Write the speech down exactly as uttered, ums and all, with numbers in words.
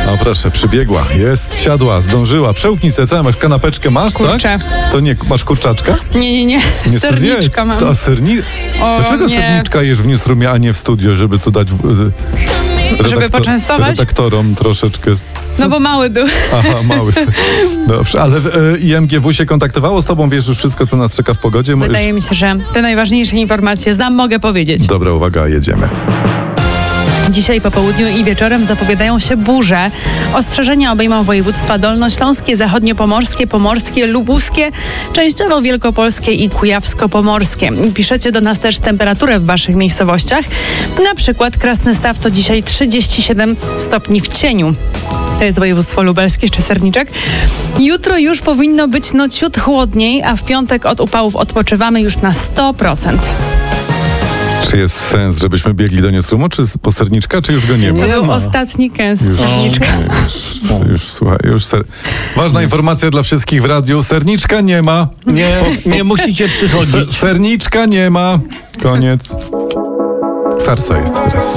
O proszę, przybiegła, jest, siadła, zdążyła. Przełknij se całą kanapeczkę masz, Kurczę. tak? To nie, masz kurczaczka? Nie, nie, nie. Nie chcę zjeść. Serniczka mam. A serni... O, Dlaczego nie. serniczka jesz w newsroomie, a nie w studio, żeby to dać... w- Żeby poczęstować? Redaktorom troszeczkę... No bo mały był. Aha, mały ser. Dobrze, ale e, I M G W się kontaktowało z tobą? Wiesz już wszystko, co nas czeka w pogodzie? Możesz- Wydaje mi się, że te najważniejsze informacje znam, mogę powiedzieć. Dobra, uwaga, jedziemy. Dzisiaj po południu i wieczorem zapowiadają się burze. Ostrzeżenia obejmą województwa dolnośląskie, zachodniopomorskie, pomorskie, lubuskie, częściowo wielkopolskie i kujawsko-pomorskie. Piszecie do nas też temperaturę w waszych miejscowościach. Na przykład Krasny Staw to dzisiaj trzydzieści siedem stopni w cieniu. To jest województwo lubelskie czy Serniczek. Jutro już powinno być no ciut chłodniej, a w piątek od upałów odpoczywamy już na sto procent. Czy jest sens, żebyśmy biegli do newsroomu, czy po serniczka, czy już go nie ma? To był ostatni kęs Już, serniczka. nie, już, już, słuchaj, już ser... Ważna informacja dla wszystkich w radiu. Serniczka nie ma. Nie, nie musicie przychodzić. Se, serniczka nie ma. Koniec. Sarsa jest teraz.